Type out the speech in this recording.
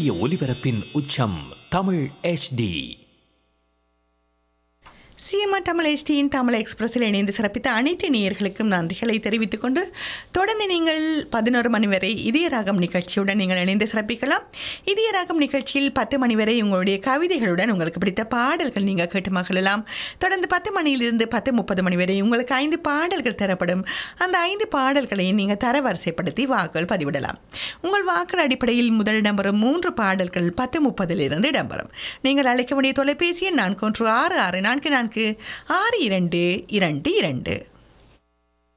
சூரிய ஒளிபரப்பின் உச்சம் Tamil HD. CMR Tamil HDயின் Tamil எக்ஸ்பிரஸில் இணைந்து சிறப்பித்த அனைத்து நேயர்களுக்கும் நன்றிகளை தெரிவித்துக் கொண்டு தொடர்ந்து நீங்கள் 11 மணி வரை இதய ராகம் நிகழ்ச்சியுடன் நீங்கள் இணைந்து சிறப்பிக்கலாம். இதய ராகம் நிகழ்ச்சியில் 10 மணி வரை உங்களுடைய கவிதைகளுடன் உங்களுக்கு பிடித்த பாடல்கள் நீங்கள் கேட்டு மகிழலாம். தொடர்ந்து 10 மணியிலிருந்து 10:30 மணி வரை உங்களுக்கு 5 பாடல்கள் தரப்படும். அந்த 5 பாடல்களையும் நீங்கள் தரவரிசைப்படுத்தி வாக்குகள் பதிவிடலாம். உங்கள் வாக்கள் அடிப்படையில் முதல் இடம்பெறும் 3 பாடல்கள் 10:30 இடம்பெறும். நீங்கள் அழைக்க வேண்டிய தொலைபேசி எண் 416644222.